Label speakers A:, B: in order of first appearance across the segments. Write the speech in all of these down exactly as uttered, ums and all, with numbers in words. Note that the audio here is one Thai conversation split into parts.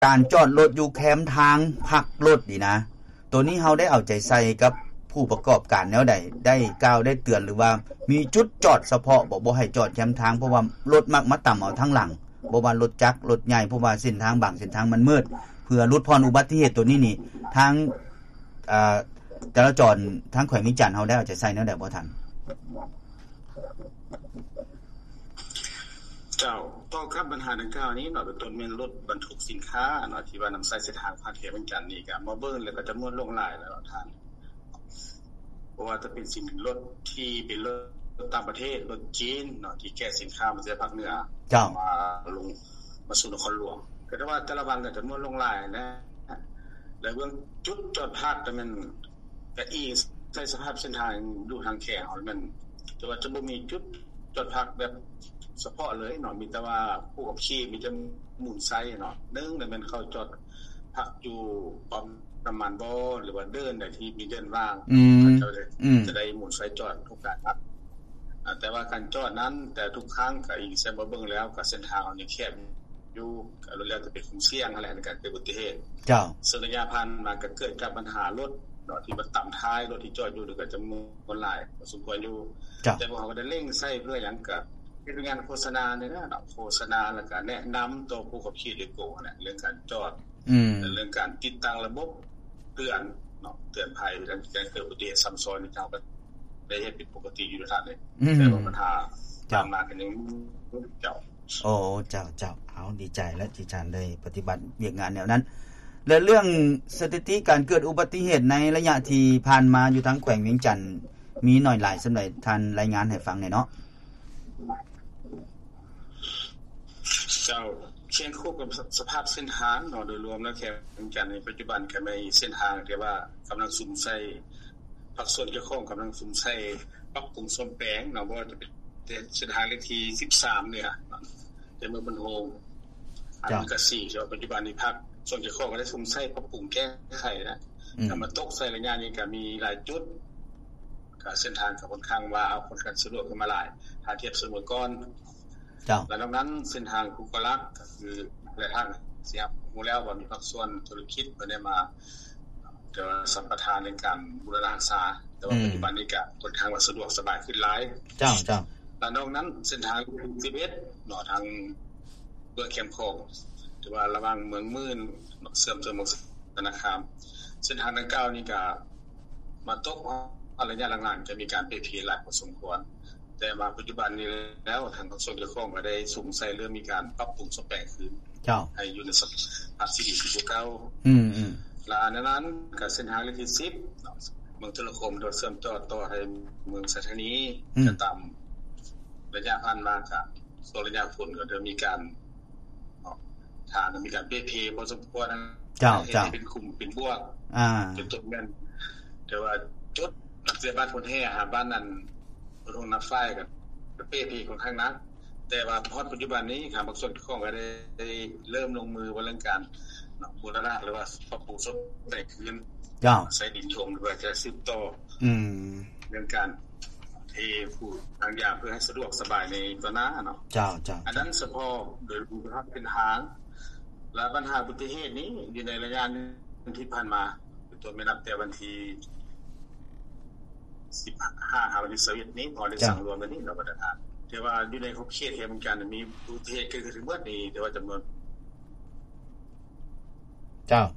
A: การจอดรถอยู่แคมป์ทางพักรถนี่นะตัวนี้เฮาได้เอาใจใส่กับผู้ประกอบการแนวใดได้กล่าวได้เตือนหรือว่ามีจุดจอดเฉพาะบ่บ่ให้จอดแคมป์ทางเพราะว่ารถมักมาต่ำเอาทางหลังบ่ว่ารถจักรรถใหญ่เพราะว่าเส้นทางบางเส้นทางมันมืดเพื่อลดพรอุบัติเหตุตัวนี้นี่ทางอ่าจราจรทางแขวงเวียงจันทน์เฮาได้เอาใจใส่แนวใดบ่ทัน
B: เจ้าต้องครับปัญหาดังกล่าวนี้เนาะเป็นต้นแม่นรถบรรทุกสินค้าเนาะที่ว่านำใช้เส้นทางผ่านเขตเวียงจันทน์นี่ก็มาเบิ่งแล้วก็จำนวนลงหลายแล้วท่านเพราะว่าจะเป็นสินรถที่เป็นรถต่างประเทศรถจีนเนาะที่แก้สินค้ามาจากภาคเหนือมาลงมาสู่นครหลวงก็แต่ว่าแต่ละวันก็จำนวนลงหลายนะแล้วเบิ่งจุดจอดพักแต่มันก็อีใช้สภาพเส้นทางดูทางแขกมันแต่ว่าจะบ่มีจุดจอดพักแบบเฉพาะเลยเนาะมีแต่ว่าผู้ขับขี่มีจะหมุนไซเนาะนึงแล้วมันเข้าจอดพักอยู่ปั๊มน้ำมันบ่หรือว่าเดินได้ที่มีเดินว่างก็จะจะได้หมุนไซจอดทุกการครับแต่ว่าการจอดนั้นแต่ทุกครั้งก็อีกแซมบ่เบิ่งแล้วก็เส้นทางมันยังแคบอยู่ก็รู้แล้วจะเป็นความเสี่ยงอะไรในการเกิดอุบัติเหตุเจ้าซึ่งระยะผ่านมาก็เกิดกับปัญหารถเนาะที่มันต่ำท้ายรถที่จอดอยู่ก็จำนวนหลายพอสมควรอยู่แต่พวกเขาก็ได้เร่งใส่เพื่อหยังก็เป็นงานโฆษณาเนี่ยนะโฆษณาแล้วก็แนะนำตัวผู้ขับขี่หรือโกเนี่ยเรื่องการจอดอืมเรื่องการติดตั้งระบบเตือนเนาะเตือนภัยการเกิดอุบัติเหตุซ้ำซ้อนนี่เจ้าก็ได้เฮ็ดเป็นปกติอยู่ท่านเลยแต่ว่าปัญหาตามมากันยังเจ้าโอ้เจ้าเจ้าเอาดีใจและที่ท่านได้ปฏิบัติเวียกงานแนวนั้นและเรื่องสถิติการเกิดอุบัติเหตุในระยะที่ผ่านมาอยู่ทั้งแขวงเวียงจันทน์มีน้อยหลายสำหรับท่านรายงานให้ฟังหน่อยเนาะเจ้าเคียงคู่กับสภาพเส้นทางเนาะโดยรวมแล้วแค่เวียงจันทน์ในปัจจุบันก็มีเส้นทางที่ว่ากำลังสุ่มใส่ภาคส่วนเกี่ยวข้องกำลังสุ่มใส่ปรับปรุงซ่อมแปลงเนาะบ่ว่าจะเป็นเส้นทางเลขที่สิบสามเนี่ยในเมืองบันโฮงอันนี้ก็สี่ใช่ป่ะปัจจุบันนี้ภาคส่วนเกี่ยวข้องก็ได้สุ่มใส่ปรับปรุงแก้ไขนะแต่มาตกใส่ระยะนี้ก็มีหลายจุดก็เส้นทางก็ค่อนข้างว่าเอาคนกันสะดวกขึ้นมาหลายถ้าเทียบสมัยก่อนเจ้าแล้วดังนั้นเส้นทางคูกลักก็คือหลายทางสิครับฮู้แล้วว่ามีภาคส่วนธุรกิจเพิ่นได้มาจะสัมปทานในการบูรณะรักษาแต่ว่าปัจจุบันนี้ก็ค่อนข้างว่าสะดวกสบายขึ้นหลายเจ้าเจ้าแล้วนอกนั้นเส้นทางสิบเอ็ดเนาะทางเมืองเข้มข้นที่ว่าระหว่างเมืองมื่นเสื่อมเสมอธนาคารเส้นทางดังกล่าวนี้ก็มาตกระยะหลังๆจะมีการเปลี่ยนแปลงหลายพอสมควรแต่มาปัจจุบันนี้แล้วทางกระทรวงเกี่ยวข้องก็ได้สุ่มใส่เรื่องมีการปรับปรุงซ่อมแปลงคืนเจ้าให้อยู่ในสภาพที่ดีที่สุดเก่าอืมๆและในนั้นก็เส้นทางเลขที่สิบเมืองตุลคมโดยเชื่อมต่อต่อให้เมืองสถานีจะตามระยะผ่านมาก็ส่วนระยะฝนก็จะมีการทางมีการเปลี่ยนแปลงพอสมควรเจ้าๆเป็นคุมเป็นบวกอ่าเป็นต้นแม่นแต่ว่าจุดเสียบ้านคนแห่หาบ้านนั้นโรงน้ำไฟกับเป้พีของข้างนั้นแต่ว่าพอปัจจุบันนี้ทางบางส่วนของก็ได้ได้เริ่มลงมือว่าเรื่องการบูรณะหรือว่าปรับปรุงซ่อมแซมคืนใช้ดินถมหรือว่าจะสืบต่ออืมเรื่องการเทผูกทางยาเพื่อให้สะดวกสบายในตัวหน้าเนาะเจ้าเจ้าอันนั้นเฉพาะโดยรูปภาพเป็นทางและปัญหาอุบัติเหตุนี้อยู่ในระยะที่ผ่านมาตัวไม่นับแต่วันที่สิบห้าวันที่สิบเอ็ดนี้พอได้สั่งรวมกันนี่เราประทานแต่ว่าอยู่ในขอบเขตเหตุการณ์มีอุบัติเหตุเกิดขึ้นถึงเมื่อนี้แต่ว่าจำนวนเจ้า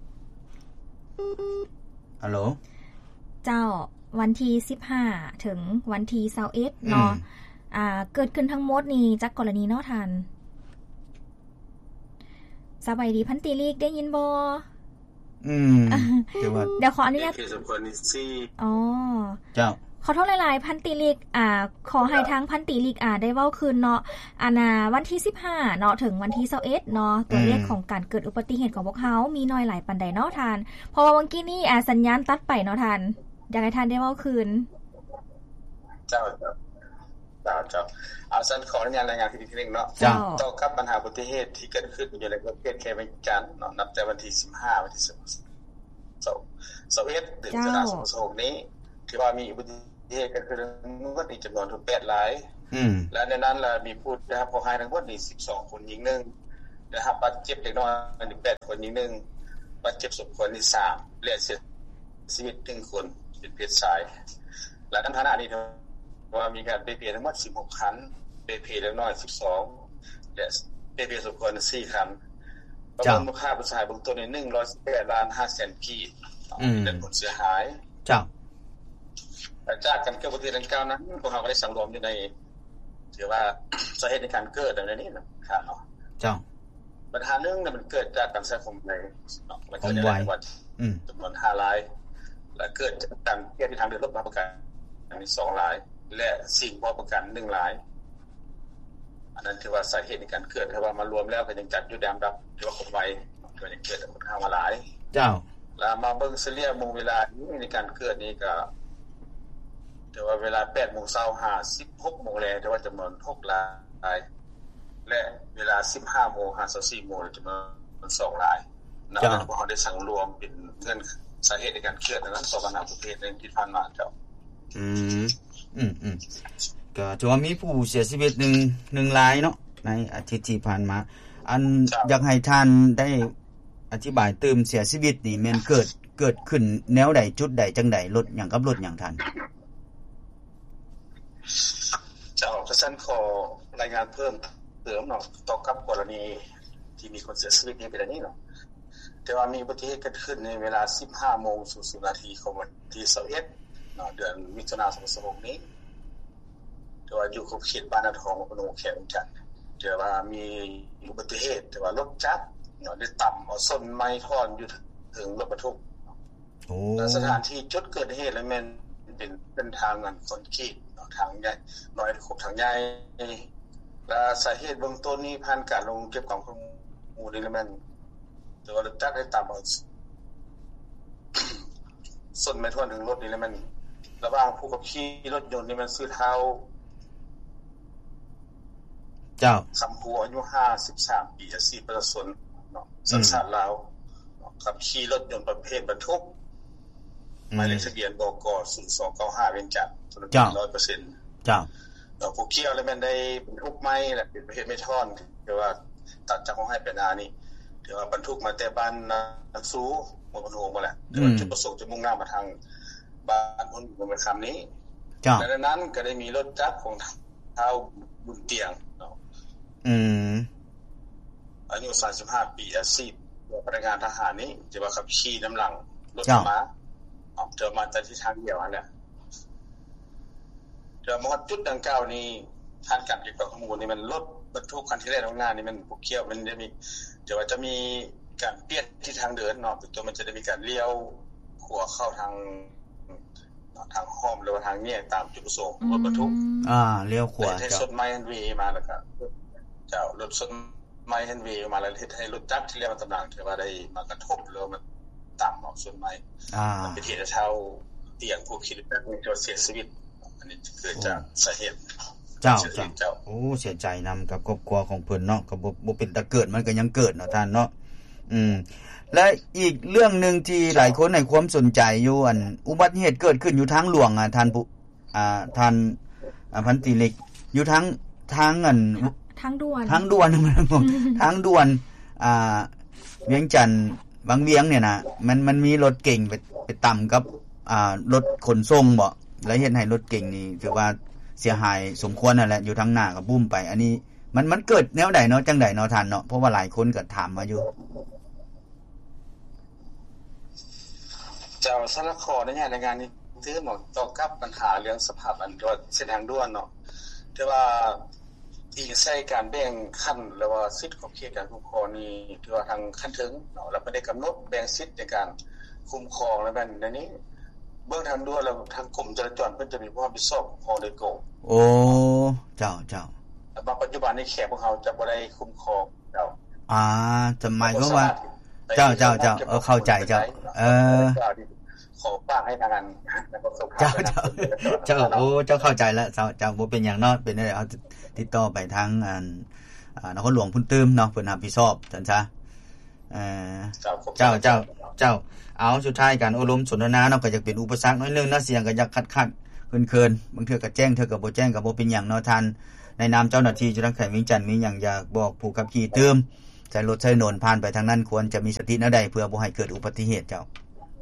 B: ฮัลโหลเจ้าวันที่สิบห้าถึงวันที่ยี่สิบเอ็ดเนาะอ่าเกิดขึ้นทั้งหมดนี่จักกรณีเนาะท่านสบายดีพันติลีกได้ยินบ่อืมเดี๋ยวเดี๋ยวขออนุญาตอ๋อเจ้าขอโทษหลายๆพันติลีกอ่าขอให้ทางพันติลีกอ่าได้เว้าคืนเนาะอ่านะวันที่สิบห้าเนาะถึงวันที่ยี่สิบเอ็ดเนาะตัวเลขของการเกิดอุบัติเหตุของพวกเฮามีน้อยหลายปานใดเนาะท่านเพราะว่าเมื่อกี้นี้อ่าสัญญาณตัดไปเนาะท่านอยากให้ท่านได้เว้าคืนเจ้าเจ้าเจ้าเอาซั่นขออนุญาตรายงานทีนึงเนาะต่อกับปัญหาอุบัติเหตุที่เกิดขึ้นอยู่ในประเทศแค่เวียงจันทน์เนาะนับแต่วันที่สิบห้าวันที่สิบเอ็ดเดือนกรกฎาคมสองนี้ที่ว่ามีอุบัติเหตุเกิดขึ้นทั้งหมดจำนวนถึงแปดรายอืมและในนั้นล่ะมีผู้ได้รับความเสียหายทั้งหมดนี่สิบสองคนหญิงหนึ่งได้รับบาดเจ็บเล็กน้อยอีกแปดคนอีกหนึ่งบาดเจ็บสองคนอีกสามและเสียชีวิตหนึ่งคนเป็นเพศชายและในขณะนี้ว่ามีการเปลี่ยนทั้งหมดสิบหกคันเปลี่ยนเล็กน้อยสิบสองและเปลี่ยนสองคนสี่คันประเมินมูลค่าผู้เสียหายเบื้องต้นในหนึ่งร้อยสิบแปดล้านห้าแสนกีบเป็นผลเสียหาย
A: เจ้า
B: จากการเกิดอุบัติเหตุดังกล่าวนั้นพวกเราก็ได้สังรวมอยู่ในถือว่าสาเหตุในการเกิดในนี้นะครับเนาะ
A: เจ้า
B: ปัญหาเรื่องนั้นมันเกิดจากการใช้ความเร็วเนาะมันเกิดจากจังหวัดอืมจำนวนห้ารายและเกิดจากการเปลี่ยนทิศทางเดินรถประกันมีสองรายและสิ่งบ่ประกันหนึ่งรายอันนั้นถือว่าสาเหตุในการเกิดถ้าว่ามารวมแล้วก็ยังจัดอยู่ในอันดับถือว่าคนไวก็ยังเกิดค่อนข้างหลาย
A: เจ้า
B: แล้วมาเบิ่งเฉลี่ยมื้อเวลาในการเกิดนี้ก็แต่ว่าเวลา แปดโมงเช้า ห้าสิบหกโมงแลงแต่ว่าจำนวนหกรายและเวลา สิบห้าโมง ห้าสิบสี่โมงจำนวนสองรายนะแล้วพวกเราได้สังรวมเป็นเงื่อนสาเหตุในการเคลื่อนนั้นสองปัญหาประเภทนึงที่ผ่านมาเจ้า
A: อืมอืมๆก็ถือว่ามีผู้เสียชีวิตหนึ่ง หนึ่งรายเนาะในอาทิตย์ที่ผ่านมาอันอยากให้ท่านได้อธิบายเติมเสียชีวิตนี่แม่นเกิดเกิดขึ้นแนวใดจุดใดจังไดรถหยังกับรถหยังท่าน
B: เจ้าก็ซั่นขอรายงานเพิ่มเติมเนาะต่อกับกรณีที่มีคนเสียชีวิตนี้เป็นอันนี้เนาะแต่ว่ามีอุบัติเหตุเกิดขึ้นในเวลา สิบห้าโมงศูนย์นาที ของวันที่ยี่สิบเอ็ดเนาะเดือนมิถุนายนสองพันสิบหกนี้แต่ว่าอยู่เขตบ้านนาทองอำเภอหนองแขมจันทน์แต่ว่ามีอุบัติเหตุแต่ว่ารถจักรเนาะได้ต่ำเอาส้นไม้ท่อนอยู่ถึงรถบรรทุกโอ้สถานที่จุดเกิดเหตุแล้วแม่นเป็นเป็นทางอันคอนกรีตเนาะทางใหญ่น้อยขบทางใหญ่และสาเหตุเบื้องต้นนี้ผ่านการลงเก็บของข้อมูลนี่แล้วแม่นแต่ว่ารถจักรได้ต่ำเอาส้นไม้ท่อนถึงรถนี่แล้วมันระหว่างผู้ขับขี่รถยนต์นี่มันซื้อเท้า
A: เจ้า
B: คำพูอายุห้าสิบสามปีอาชีพประชาชนเนาะสัญชาติลาวขับขี่รถยนต์ประเภทบรรทุกหมายเลขทะเบียนบก ศูนย์ สอง เก้า ห้า เวียงจันทน์ ร้อยเปอร์เซ็นต์
A: เจ้า
B: เนาะผู้เกี่ยวแล้วมันได้บรรทุกไม้แหละเป็นประเภทไม้ท่อนคือว่าตัดจากของให้ไปนานี่ถือว่าบรรทุกมาแต่บ้านนักสู้บ่บรรทุกมาแหละแต่ว่าจุดประสงค์จะมุ่งหน้ามาทางบ้านคนบ่มาคํานี้
A: จ้า
B: ดังนั้นก็ได้มีรถจักรของเท้าบุญเตียงเนาะ
A: อืม
B: อายุสามสิบห้าปีอาชีพพนักงานทหารนี้จะว่าขับขี่นําหลังรถมาออกเจอมาจากที่ทางเดียวนั่นแหละเจอมาจุดดังกล่าวนี้ทางการเก็บข้อมูลนี่มันรถบรรทุกคันที่แล่นออกหน้านี่มันพวกเกี่ยวมันจะมีจะว่าจะมีการเปลี่ยนที่ทางเดินเนาะตัวมันจะได้มีการเลี้ยวขวาเข้าทางทางห้อมหรือว่าทางเนี่ยตามจุดประสงค์รถบรรทุก
A: อ่าเลี้ยวขวา
B: ให้รถไมค์เวมาแล้วก็เจ้ารถไมค์เวมาแล้วเฮ็ดให้รถจักรที่เรียกว่าตำแหน่งที่ว่าได้มากระทบหรือมันต่ำออกส่วนไมค์อ่าเป็นเหตุให้เฒ่าเตียงผู้ขี่รถจักรมีเสียชีวิตอันนี้เกิดจากสาเหตุ
A: เจ้าเจ้าโอ้เสียใจนํากับครอบครัวของเพิ่นเนาะก็บ่บ่เป็นตาเกิดมันก็ยังเกิดเนาะท่านเนาะอืมและอีกเรื่องนึงที่หลายคนให้ความสนใจอยู่อันอุบัติเหตุเกิดขึ้นอยู่ทางหลวงอ่ะท่านผู้อ่าท่านอ่าพันตรีเล็กอยู่ทางทางอัน
C: ทางด่วน
A: ทางด่วนทางด่วนอ่าเวียงจันทน์บางเวียงเนี่ยนะมันมันมีรถเก่งไปไปต่ำกับอ่ารถขนส่งบ่แล้วเฮ็ดให้รถเก่งนี่ถือว่าเสียหายสมควรนั่นแหละอยู่ทางหน้าก็บุ้มไปอันนี้มันมันเกิดแนวใดเนาะจังได๋เนาะท่านเนาะเพราะว่าหลายคนก็ถามมาอยู่
B: เจ้าสารขอในรายงานนี้ถือหมดต่อกับปัญหาเรื่องสภาพอันรถเส้นทางด่วนเนาะแต่ว่าที่ใช้การแบ่งขั้นหรือว่าสิทธิ์ของเขตการคุ้มครองนี่ถือว่าทางขั้นถึงเนาะแล้วบ่ได้กําหนดแบ่งสิทธิ์ในการคุ้มครองแล้วแบบนี้เบื้องทางด่วนแล้วทางกรมจราจรเพิ่นจะมีความรับผิดชอบของโดยตรง
A: โอ้เจ้าๆ
B: แต่ปัจจุบันนี้แขกพวกเฮาจะบ่ได้คุ้มครองเจ้า
A: อ่าจะหมายความว่าเจ้าๆๆเออเข้าใจเจ้าเออ
B: ขอฝากให้ทางนั้น
A: เจ้าเจ้าโอ้เจ้าเข้าใจแล้วเจ้าเจ้าบ่เป็นหยังเนาะเป็นได้เอาติดต่อไปทางอันอ่านครหลวงพุ่นตืมเนาะเพิ่นรับผิดชอบซั่นซะเอ่อเจ้าเจ้าเจ้าเอาสุดท้ายการอบรมสนทนาเนาะก็จะเป็นอุปสรรคน้อยนึงเนาะเสียงก็อยากคัดๆเคินๆบางเทื่อก็แจ้งเทื่อก็บ่แจ้งก็บ่เป็นหยังเนาะท่านในนามเจ้าหน้าที่จุฬาแขวงเวียงจันทน์มีหยังอยากบอกผู้ขับขี่ตืมใช้รถใช้ถนนผ่านไปทางนั้นควรจะมีสติแนวใดเพื่อบ่ให้เกิดอุบัติเหตุเจ้า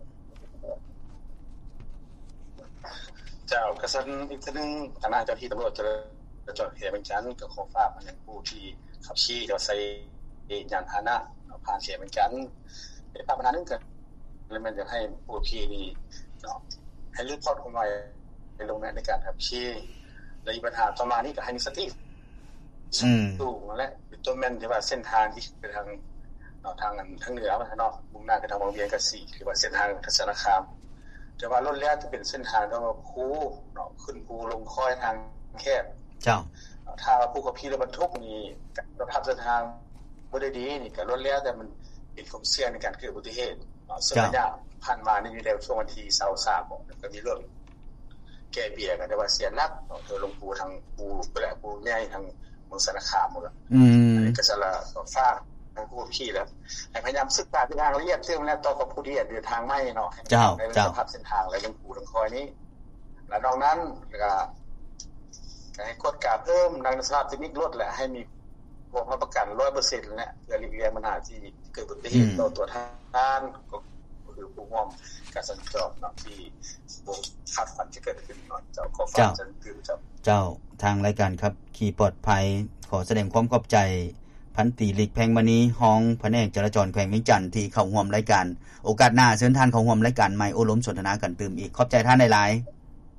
B: เจ้ากระสันอีกทีนึงคณะเจ้าที่ตำรวจจราจรเขตบางจันทน์ก็ขอฝากมายังผู้ที่ขับขี่จะใช้ยานพาหนะผ่านเขตบางจันทน์เป็นภาพนั้นนึงก็เลยมันจะให้ผู้ขี่นี่เนาะให้รีบพอดความไวในลงในการขับขี่และอีกปัญหาต่อมานี่ก็ให้มีสติ
A: อืม
B: สูงและเป็นตัวแม่นที่ว่าเส้นทางที่ไปทางเนาะทางทางเหนือมาเนาะมุ่งหน้าไปทางบางเวียงกะสีหรือว่าเส้นทางทัศนคามแต่ว่ารถแล่นจะเป็นเส้นทางทางภูเนาะขึ้นภูลงค่อยทางแคบ
A: เจ้า
B: ถ้าว่าผู้ขับขี่รถบรรทุกนี่สภาพเส้นทางบ่ได้ดีนี่ก็รถแล้วแต่มันเป็นความเสี่ยงในการเกิดอุบัติเหตุเนาะซึ่งระยะผ่านมานี่อยู่ในช่วงวันที่ยี่สิบสามบ่ก็มีรถแก่เบียกันแต่ว่าเสียหลักเนาะเธอลงภูทางภูไปแหละภูใหญ่ทางเมืองสารคามหมดแล้ว
A: อืม
B: ก็จะละฟ้าทางผู้ขับขี่แล้วให้พยายามศึกษาทางละเอียดซึ่งแล้วต่อกับผู้ที่เดินทางใหม่เนาะ
A: เจ้า
B: เจ้าสภาพเส้นทางและยังภูทางคอยนี้แล้วนอกนั้นก็ให้กฎกาเพิ่มดังสภาพเทคนิครถและให้มีพวกรับประกัน ร้อยเปอร์เซ็นต์ และเพื่อหลีกเลี่ยงปัญหาที่เกิดอุบัติเหตุต่อตัวท่านก็คือผู้ร่วมการสัญจรเนาะที่บ่คาดฝันจะเกิดขึ้นเนาะเจ้าขอฝากจังคือเจ้า
A: เจ้าทางรายการครับขี่ปลอดภัยขอแสดงความขอบใจพันตรีหลีกแพงมณีรองแผนกจราจรแขวงเวียงจันทน์ที่เข้าร่วมรายการโอกาสหน้าเชิญท่านเข้าร่วมรายการใหม่โอ้ล้มสนทนากันตื่มอีกขอบใจท่านหลายๆ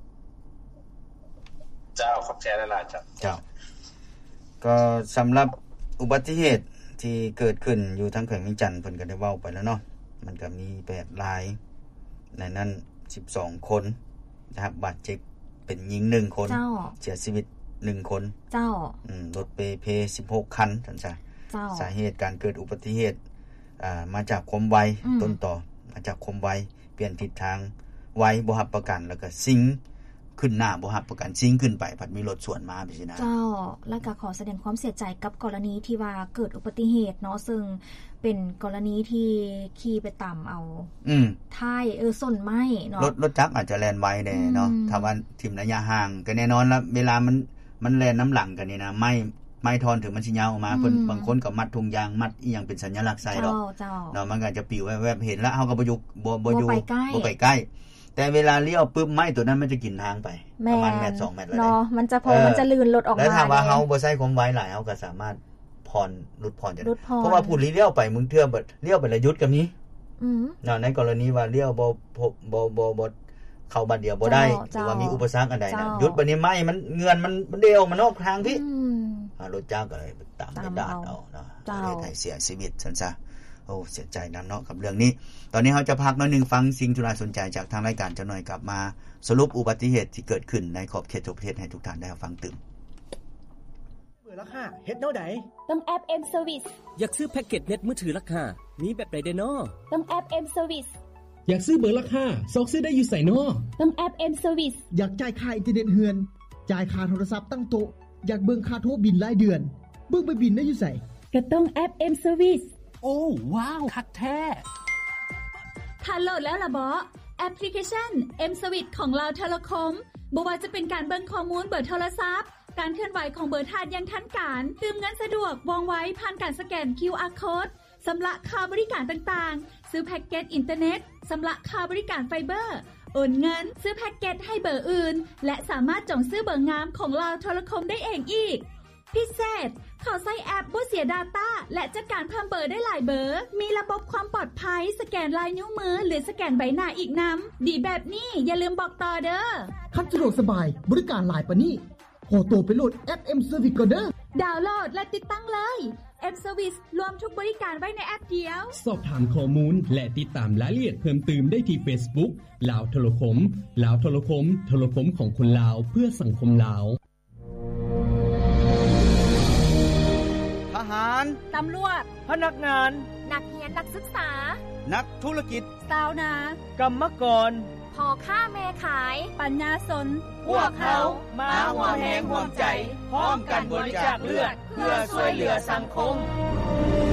B: เจ้าขอบใจหลายๆจ้ะ
A: เจ้าก็สำหรับอุบัติเหตุที่เกิดขึ้นอยู่ทางแขวงเวียงจันทน์เพิ่นก็ได้เว้าไปแล้วเนาะมันก็มีแปดรายในนั้นสิบสองคนนะครับบาดเจ็บเป็นหญิงหนึ่งคนเสียชีวิตหนึ่งคน
C: เจ้า
A: อืมรถเปเพสิบหกคันซั่นซะ
C: เจ้า
A: สาเหตุการเกิดอุบัติเหตุอ่ามาจากความไวต้นต่อมาจากความไวเปลี่ยนทิศทางไวบ่รับประกันแล้วก็ซิงขึ้นหน้าบ่รับประกันซิงขึ้นไปพัดมีรถสวนมาไปสินะ
C: เจ้าแล้วก็ขอแสดงความเสียใจกับกรณีที่ว่าเกิดอุบัติเหตุเนาะซึ่งเป็นกรณีที่ขี่ไปตามเอา
A: อืม
C: ท้ายเออส้นไม้เนาะ
A: รถรถจักรอาจจะแล่นไวแน่เนาะถ้าว่าทิ่มระยะห่างก็แน่นอนแล้วเวลามันมันแล่นน้ำหลังกันนี่นะไม้ไม้ทอนถึงมันสิยาวออกมาเพิ่นบางคนก็มัดถุงยางมัดอีหยังเป็นสัญลักษณ์ใส่ดอกเนาะมันก็จะปลิวแวบๆเห็นแล้วเฮาก็บ่อยู่บ่บ่อยู่บ่ไปใกล้แต่เวลาเลี้ยวปึ๊บไม้ตัวนั้นมันจะกินทางไปประมาณเมตรสองเมตรแล้วเนาะ
C: มันจะพอมันจะลื่นรถออกมา
A: แล้วถ้าว่าเฮาบ่ใช้ความไวหลายเฮาก็สามารถผ่อนลดผ่อนได้เพราะว่าผู้เลี้ยวไปมึงเทื่อบ่เลี้ยวไปแล้วหยุดก็มี
C: อือ
A: เนาะในกรณีว่าเลี้ยวบ่บ่บ่บ่เข้าบัดเดียวบ่ได้หรือว่ามีอุปสรรคอันใดน่ะหยุดบัดนี้ไม้มันเงือนมันมันเดี่ยวมันออกทางพี่
C: อืม
A: อ่ารถจักรก็เลยตามไปดาดเอาเนาะเฮ็ดให้เสียชีวิตซั่นซะโอ้เสียใจนำเนาะกับเรื่องนี้ตอนนี้เราจะพักหน่อยนึงฟังสิ่งที่น่าสนใจจากทางรายการจักหน่อยกลับมาสรุปอุบัติเหตุที่เกิดขึ้นในขอบเขตทั่วประเทศให้ทุกท่านได้ฟังตื่ม
D: เบื่อราคาเฮ็ดแนวใด
E: ต้องแอป M Service
F: อยากซื้อแพ็คเกจเน็ตมือถือราคามีแบบใดเด้น้อ
E: ต้องแอป M Service
D: อยากซื้อเบอร์ราคาซอกซื้อได้อยู่ไสน้อ
E: ต้องแอป M Service
D: อยากจ่ายค่าอินเทอร์เน็ตเฮือนจ่ายค่าโทรศัพท์ตั้งโต๊ะอยากเบิ่งค่าโทรบิลรายเดือนเบิ่งไปบิลได้อยู่ไส
E: ก็ต้องแอป M Service
F: โอ้ว้าวคักแท้
E: ถ้าโหลดแล้วล่ะบ่แอปพลิเคชัน M Service ของเราเทเลคอมบ่ว่าจะเป็นการเบิ่งข้อมูลเบอร์โทรศัพท์การเคลื่อนไหวของเบอร์ธาตุอย่างทันการตื่มเงินสะดวกว่องไวผ่านการสแกน คิว อาร์ Code สำหรับค่าบริการต่างๆซื้อแพ็คเกจอินเทอร์เน็ตสำหรับค่าบริการไฟเบอร์โอนเงินซื้อแพ็คเกจให้เบอร์อื่นและสามารถจองซื้อเบอร์งามของเราโทรคมได้เองอีกพิเศษเขาใช้แอปบ่เสีย data และจัดการเพิ่มเบอร์ได้หลายเบอร์มีระบบความปลอดภัยสแกนลายนิ้วมือหรือสแกนใบหน้าอีกนำดีแบบนี้อย่าลืมบอกต่อเด้อ
D: คันสะดวกสบายบริการหลายปานนี้ขอตัวไปโหลดแอป M Service ก่อนเด้อ
E: ดาวน์โหลดและติดตั้งเลย M Service รวมทุกบริการไว้ในแอปเดียว
D: สอบถามข้อมูลและติดตามรายละเอียดเพิ่มเติมได้ที่ Facebook ลาวโทรคมลาวโทรคมโทรคมของคนลาวเพื่อสังคมลาว
A: ทหาร
E: ตำรวจ
D: พนักงาน
E: นักเรียนนักศึกษา
A: นักธุรกิจ
E: ชาวน
D: ากรรมกร
E: พ่อค้าแม่ขายปัญญาชน
F: พวกเขามาร่วมแรงร่วมใจพร้อมกันบริจาคเลือดเพื่อช่วยเหลือสังคม